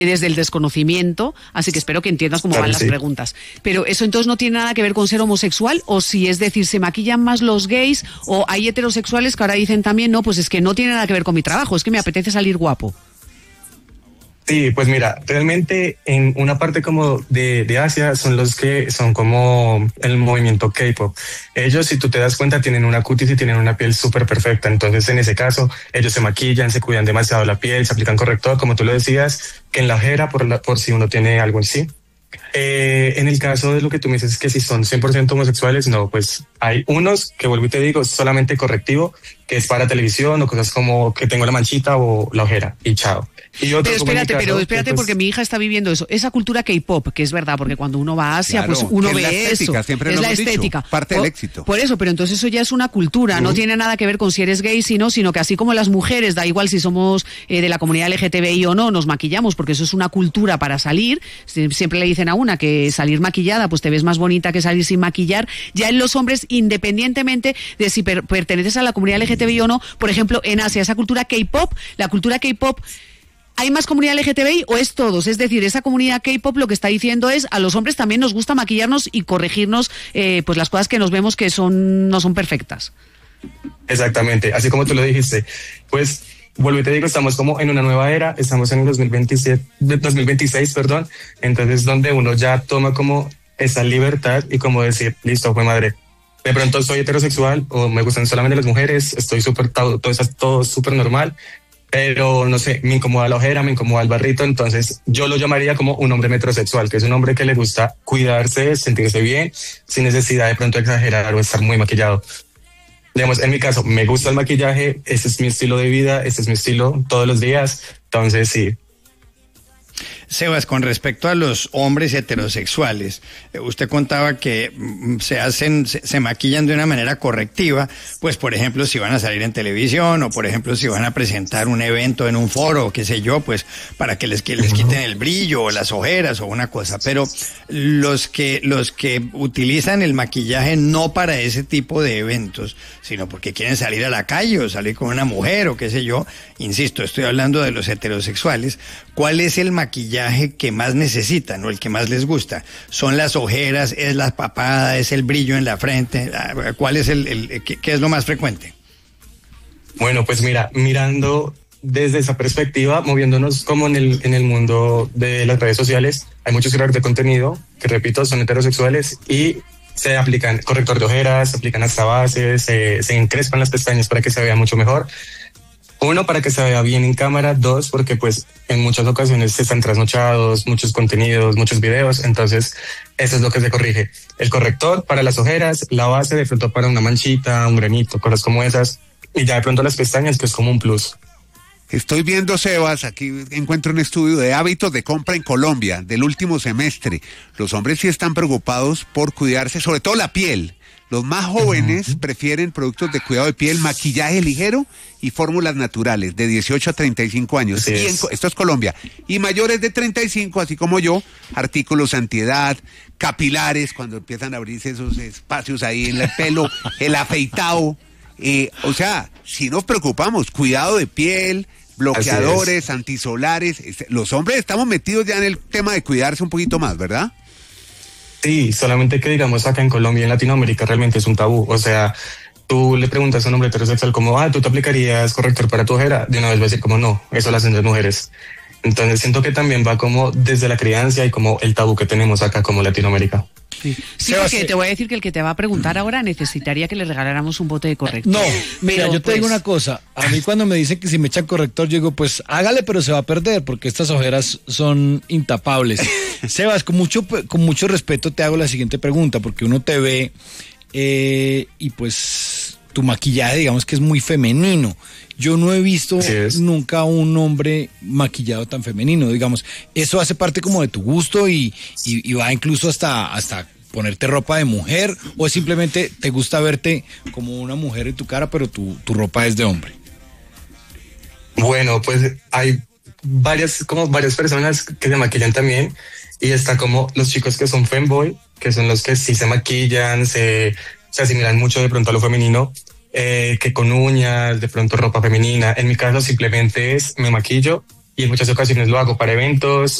desde el desconocimiento, así que espero que entiendas cómo van las preguntas. Pero eso entonces no tiene nada que ver con ser homosexual, o si es decir, se maquillan más los gays, o hay heterosexuales que ahora dicen también, no, pues es que no tiene nada que ver con mi trabajo, es que me apetece salir guapo. Sí, pues mira, realmente en una parte como de Asia son los que son como el movimiento K-pop. Ellos, si tú te das cuenta, tienen una cutis y tienen una piel súper perfecta. Entonces, en ese caso, ellos se maquillan, se cuidan demasiado la piel, se aplican corrector, como tú lo decías, que en la ojera por si uno tiene algo en sí. En el caso de lo que tú me dices, que si son 100% homosexuales, no, pues hay unos que, vuelvo y te digo, solamente correctivo, que es para televisión o cosas como que tengo la manchita o la ojera y chao. Y otro, pero espérate, porque mi hija está viviendo eso, esa cultura K-pop, que es verdad, porque cuando uno va a Asia, claro, pues uno ve eso, es la estética, parte del éxito. Por eso, pero entonces eso ya es una cultura, no tiene nada que ver con si eres gay, sino que así como las mujeres, da igual si somos de la comunidad LGTBI o no, nos maquillamos, porque eso es una cultura para salir. Siempre le dicen a una que salir maquillada, pues te ves más bonita que salir sin maquillar. Ya en los hombres, independientemente de si perteneces a la comunidad LGTBI o no, por ejemplo, en Asia, esa cultura K-pop, la cultura K-pop, ¿hay más comunidad LGTBI o es todos? Es decir, esa comunidad K-pop lo que está diciendo es, a los hombres también nos gusta maquillarnos y corregirnos pues las cosas que nos vemos que no son perfectas. Exactamente, así como tú lo dijiste. Pues vuelvo y te digo, estamos como en una nueva era, estamos en el 2026, perdón, entonces donde uno ya toma como esa libertad y como decir, listo, fue madre, de pronto soy heterosexual o me gustan solamente las mujeres, estoy todo súper normal, pero no sé, me incomoda la ojera, me incomoda el barrito, entonces yo lo llamaría como un hombre metrosexual, que es un hombre que le gusta cuidarse, sentirse bien, sin necesidad de pronto exagerar o estar muy maquillado. Digamos, en mi caso, me gusta el maquillaje, ese es mi estilo de vida, ese es mi estilo todos los días, entonces sí. Sebas, con respecto a los hombres heterosexuales, usted contaba que se maquillan de una manera correctiva, pues por ejemplo si van a salir en televisión o por ejemplo si van a presentar un evento en un foro, qué sé yo, pues para que les quiten el brillo o las ojeras o una cosa, pero los que utilizan el maquillaje no para ese tipo de eventos, sino porque quieren salir a la calle o salir con una mujer o qué sé yo, insisto, estoy hablando de los heterosexuales, ¿cuál es el maquillaje que más necesitan o el que más les gusta? ¿Son las ojeras, es la papada, es el brillo en la frente? ¿Cuál es qué es lo más frecuente? Bueno, pues mira, mirando desde esa perspectiva, moviéndonos como en el mundo de las redes sociales, hay muchos creadores de contenido que, repito, son heterosexuales y se aplican corrector de ojeras, se aplican hasta bases, se encrespan las pestañas para que se vea mucho mejor. Uno, para que se vea bien en cámara. Dos, porque pues en muchas ocasiones se están trasnochados, muchos contenidos, muchos videos. Entonces, eso es lo que se corrige. El corrector para las ojeras, la base de pronto para una manchita, un granito, cosas como esas. Y ya de pronto las pestañas, que es como un plus. Estoy viendo, Sebas, aquí encuentro un estudio de hábitos de compra en Colombia del último semestre. Los hombres sí están preocupados por cuidarse, sobre todo la piel. Los más jóvenes prefieren productos de cuidado de piel, maquillaje ligero y fórmulas naturales de 18 a 35 años. Esto es Colombia. Y mayores de 35, así como yo, artículos antiedad, capilares, cuando empiezan a abrirse esos espacios ahí en el pelo, el afeitado. O sea, si nos preocupamos, cuidado de piel, bloqueadores, antisolares. Los hombres estamos metidos ya en el tema de cuidarse un poquito más, ¿verdad? Sí, solamente que digamos acá en Colombia y en Latinoamérica realmente es un tabú. O sea, tú le preguntas a un hombre heterosexual como, ¿tú te aplicarías corrector para tu ojera? De una vez va a decir como no, eso lo hacen las mujeres. Entonces siento que también va como desde la crianza y como el tabú que tenemos acá como Latinoamérica. Sí, porque te voy a decir que el que te va a preguntar ahora necesitaría que le regaláramos un bote de corrector. No, mira, yo te digo una cosa. A mí cuando me dicen que si me echan corrector, yo digo, pues hágale, pero se va a perder, porque estas ojeras son intapables. Sebas, con mucho respeto te hago la siguiente pregunta, porque uno te ve y pues tu maquillaje, digamos que es muy femenino. Yo no he visto nunca un hombre maquillado tan femenino, digamos. ¿Eso hace parte como de tu gusto y va incluso hasta ponerte ropa de mujer, o simplemente te gusta verte como una mujer en tu cara, pero tu ropa es de hombre? Bueno, pues hay varias personas que se maquillan también, y está como los chicos que son femboy, que son los que sí se maquillan, se asimilan mucho de pronto a lo femenino, que con uñas, de pronto ropa femenina. En mi caso simplemente me maquillo y en muchas ocasiones lo hago para eventos